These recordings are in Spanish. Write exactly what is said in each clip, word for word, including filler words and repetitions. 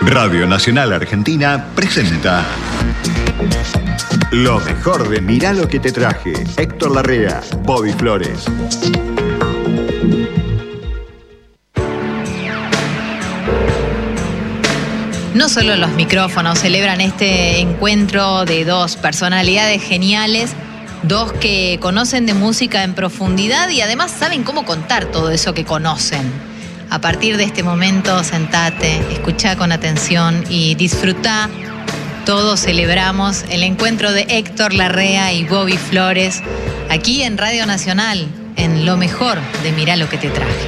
Radio Nacional Argentina presenta lo mejor de Mirá lo que te traje. Héctor Larrea, Bobby Flores. No solo los micrófonos celebran este encuentro de dos personalidades geniales, dos que conocen de música en profundidad y además saben cómo contar todo eso que conocen. A partir de este momento, sentate, escuchá con atención y disfrutá. Todos celebramos el encuentro de Héctor Larrea y Bobby Flores aquí en Radio Nacional, en lo mejor de Mirá lo que te traje.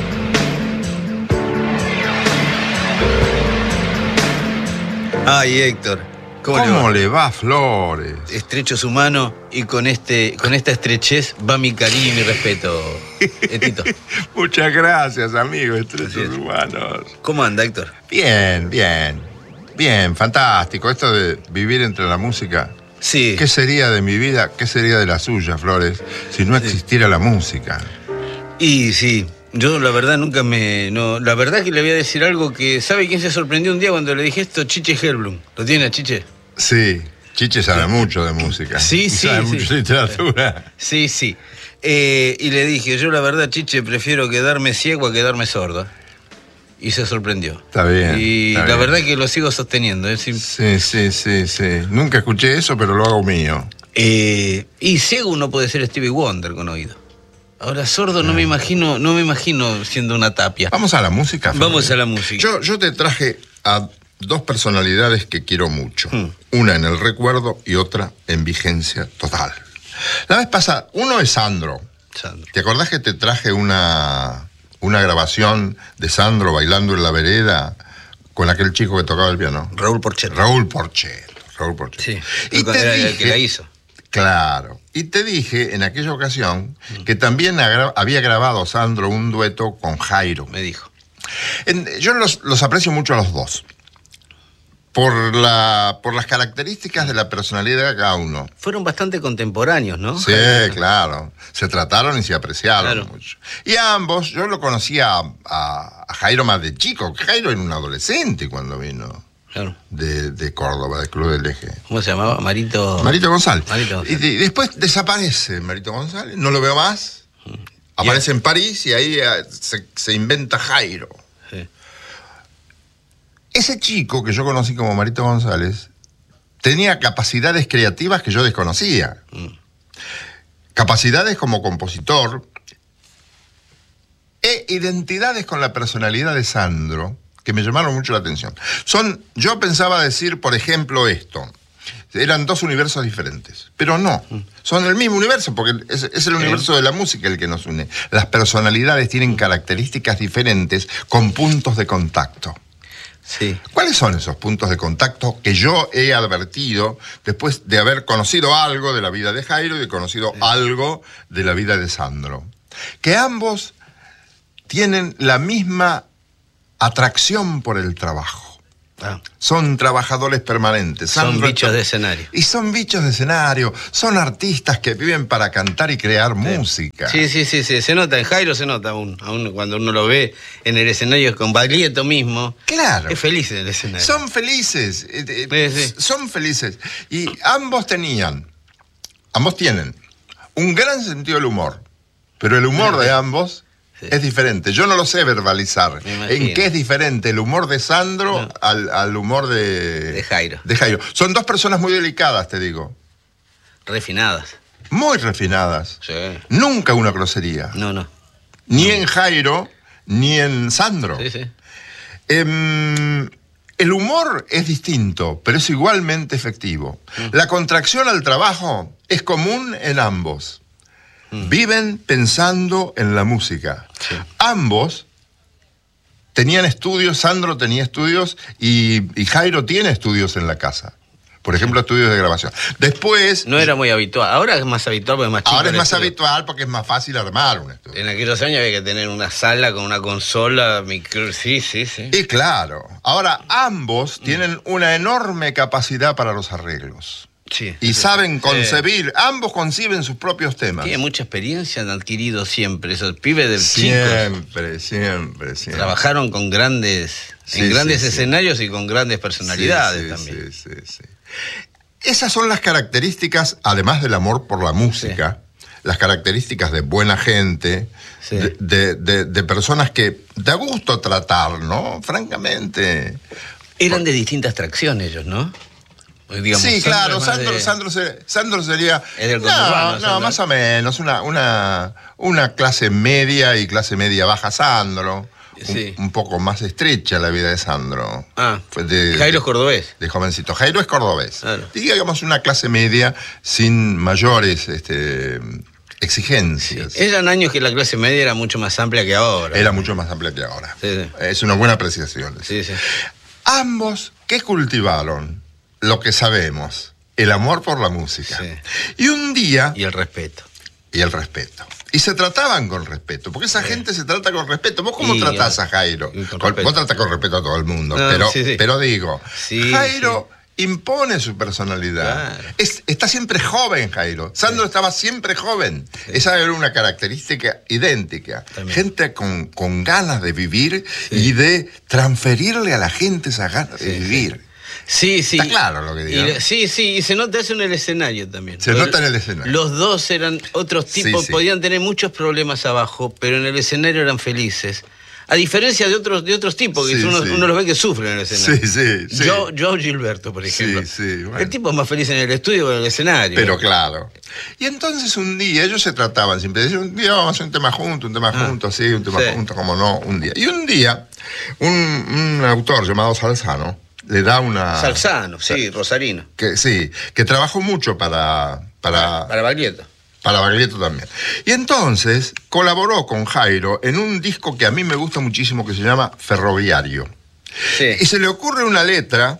Ay, Héctor, ¿cómo, ¿Cómo le, le va, Flores? Estrecho su mano y con este, con esta estrechez va mi cariño y mi respeto, Tito. Muchas gracias, amigo, estrechos humanos. ¿Cómo anda, Héctor? Bien, bien, bien, fantástico. Esto de vivir entre la música. Sí. ¿Qué sería de mi vida, qué sería de la suya, Flores, si no existiera sí. la música? Y sí, yo la verdad nunca me... No, la verdad es que le voy a decir algo que... ¿Sabe quién se sorprendió un día cuando le dije esto? Chiche Helblum. ¿Lo tiene a Chiche? Sí, Chiche sabe mucho de música. Sí, sí, sabe sí. mucho de literatura. Sí, sí. Eh, y le dije, yo la verdad, Chiche, prefiero quedarme ciego a quedarme sordo. Y se sorprendió. Está bien. Y está la bien. verdad es que lo sigo sosteniendo. ¿eh? Sí, sí, sí, sí, sí. Nunca escuché eso, pero lo hago mío. Eh, y ciego uno puede ser Stevie Wonder con oído. Ahora, sordo no me imagino, no me imagino siendo una tapia. Vamos a la música, Flores. Vamos a la música. Yo, yo te traje a dos personalidades que quiero mucho. Hmm. Una en el recuerdo y otra en vigencia total. La vez pasada, uno es Sandro. Sandro. ¿Te acordás que te traje una, una grabación de Sandro bailando en la vereda con aquel chico que tocaba el piano? Raúl Porchetto. Raúl Porchetto. Raúl Porchetto. Sí. Y te era dije, el que la hizo. Claro. Y te dije en aquella ocasión hmm. que también agra- había grabado Sandro un dueto con Jairo. Me dijo. En, yo los, los aprecio mucho a los dos. Por, la, por las características de la personalidad de cada uno. Fueron bastante contemporáneos, ¿no? Sí, claro. Se trataron y se apreciaron claro. mucho. Y a ambos, yo lo conocía a, a, a Jairo más de chico. Jairo era un adolescente cuando vino claro. de, de Córdoba, del Club del Eje. ¿Cómo se llamaba? Marito... Marito González. Marito González. Y, y después desaparece Marito González, no lo veo más. Mm. Aparece yeah. en París y ahí se, se inventa Jairo. Sí. Ese chico que yo conocí como Marito González tenía capacidades creativas que yo desconocía. Mm. Capacidades como compositor e identidades con la personalidad de Sandro que me llamaron mucho la atención. Son, yo pensaba decir, por ejemplo, esto. Eran dos universos diferentes, pero no. Mm. Son el mismo universo porque es, es el universo de la música el que nos une. Las personalidades tienen características diferentes con puntos de contacto. Sí. ¿Cuáles son esos puntos de contacto que yo he advertido después de haber conocido algo de la vida de Jairo y de conocido sí. algo de la vida de Sandro? Que ambos tienen la misma atracción por el trabajo. Ah. Son trabajadores permanentes. Son Sandro bichos de escenario. Y son bichos de escenario. Son artistas que viven para cantar y crear sí. música. Sí, sí, sí, sí. Se nota, en Jairo se nota aún, aún cuando uno lo ve en el escenario con Baglietto mismo. Claro. Es feliz en el escenario. Son felices. Sí, sí. Son felices. Y ambos tenían, ambos tienen un gran sentido del humor. Pero el humor sí. de ambos... Sí. Es diferente, yo no lo sé verbalizar. ¿En qué es diferente el humor de Sandro no. al, al humor de... De Jairo. De Jairo. Son dos personas muy delicadas, te digo. Refinadas. Muy refinadas. Sí. Nunca una grosería. No, no. Ni no. en Jairo, ni en Sandro. Sí, sí. Eh, el humor es distinto, pero es igualmente efectivo. Mm. La contracción al trabajo es común en ambos. Viven pensando en la música. Sí. Ambos tenían estudios, Sandro tenía estudios y, y Jairo tiene estudios en la casa. Por ejemplo, sí. estudios de grabación. Después... No era muy habitual. Ahora es más habitual porque es más chico. Ahora es más estudio. habitual porque es más fácil armar un estudio. En aquellos años había que tener una sala con una consola, micro... Sí, sí, sí. Y claro. Ahora, ambos mm. tienen una enorme capacidad para los arreglos. Sí. Y saben Sí. concebir, ambos conciben sus propios temas. Tiene mucha experiencia, han adquirido siempre. Esos pibes del chicos Siempre, siempre, siempre. trabajaron con grandes, Sí, en grandes sí, sí. escenarios y con grandes personalidades Sí, sí, también. sí, sí, sí. Esas son las características, además del amor por la música, las características de buena gente, Sí. de, de- de- de personas que da gusto tratar, ¿no? Francamente. Eran de distintas tracciones ellos, ¿no? Pues, digamos, Sí, Sandro claro, es más Sandro, de- Sandro, se- Sandro sería... Es del no, conurbano, no, Sandro. más o menos, una, una, una clase media y clase media baja Sandro. Un, Sí. un poco más estrecha la vida de Sandro. Ah, Fue de- Jairo es cordobés. de jovencito. Jairo es cordobés. Claro. Digamos una clase media sin mayores este, exigencias. Eran años que la clase media era mucho más amplia que ahora. Era mucho más amplia que ahora. Sí, sí. Es una buena apreciación. Sí, sí. Ambos que cultivaron lo que sabemos, el amor por la música. Sí. Y un día, Y el respeto. y el respeto. Y se trataban con respeto, porque esa Sí. gente se trata con respeto. ¿Vos cómo Y, tratás ah, a Jairo? y con Con- respeto. vos tratás con respeto a todo el mundo, No, pero, sí, sí. pero digo, Sí, Jairo impone su personalidad. Claro. Es- está siempre joven, Jairo. Sandro estaba siempre joven. Esa era una característica idéntica. También. Gente con, con ganas de vivir Sí. y de transferirle a la gente esa ganas de Sí, vivir. Sí, sí. Está claro lo que digo. Y- sí, sí, y se nota eso en el escenario también. Se Los- nota en el escenario. Los dos eran otros Sí, tipos, sí. podían tener muchos problemas abajo, pero en el escenario eran felices. A diferencia de otros, de otros tipos, que Sí, uno, sí. uno los ve que sufren en el escenario. Sí, sí, sí. Yo, yo Gilberto, por ejemplo. Sí, sí, bueno. El tipo es más feliz en el estudio que en el escenario. Pero claro. Y entonces un día ellos se trataban siempre, decían, un día vamos a hacer un tema juntos, un tema Ah, juntos, sí, un tema sí. juntos, como no, un día. Y un día, un, un autor llamado Salzano le da una... Salzano, sí, Rosarino. Que, sí, que trabajó mucho para... Para, Para Baglietto. para Baglietto también. Y entonces colaboró con Jairo en un disco que a mí me gusta muchísimo que se llama Ferroviario. Sí, Y se le ocurre una letra,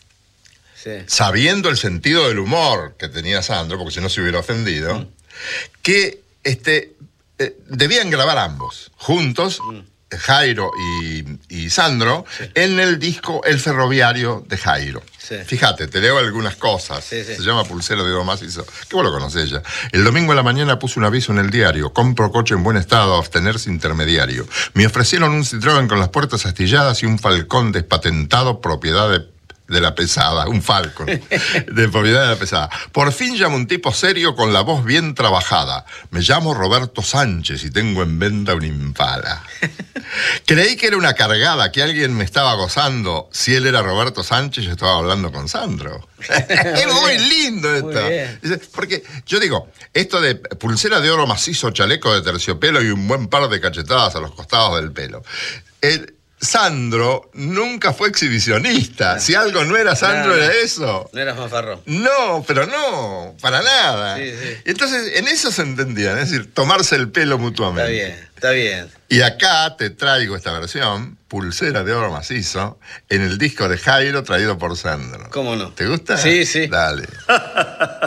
sí. sabiendo el sentido del humor que tenía Sandro, porque si no se hubiera ofendido, Mm. que este, eh, debían grabar ambos, juntos, Mm. Jairo y, y Sandro, en el disco El Ferroviario de Jairo. Sí. Fíjate, te leo algunas cosas. Sí, sí. Se llama Pulsero de Edo Macizo. Que vos lo conocés ya. El domingo a la mañana puse un aviso en el diario. Compro coche en buen estado, abstenerse intermediario. Me ofrecieron un Citroën con las puertas astilladas y un Falcón despatentado, propiedad de, de la pesada. Un Falcon, de propiedad de la pesada. Por fin llamo un tipo serio con la voz bien trabajada. Me llamo Roberto Sánchez y tengo en venta un Impala. Creí que era una cargada, que alguien me estaba gozando. Si él era Roberto Sánchez, yo estaba hablando con Sandro. Es muy lindo esto. Muy bien. Dice, porque yo digo, esto de pulsera de oro macizo, chaleco de terciopelo y un buen par de cachetadas a los costados del pelo. El Sandro nunca fue exhibicionista. Si algo no era Sandro, No, no. era eso. No eras fanfarrón. No, pero no, para nada. Sí, sí. Entonces, en eso se entendían, es decir, tomarse el pelo Está mutuamente. bien, está bien. Y acá te traigo esta versión, Pulsera de Oro Macizo, en el disco de Jairo traído por Sandro. ¿Cómo no? ¿Te gusta? Sí, sí. Dale.